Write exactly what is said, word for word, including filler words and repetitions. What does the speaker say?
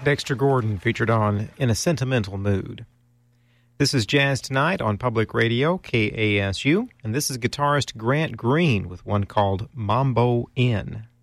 Dexter Gordon featured on In a Sentimental Mood. This is Jazz Tonight on Public Radio, K A S U, and this is guitarist Grant Green with one called Mambo Inn.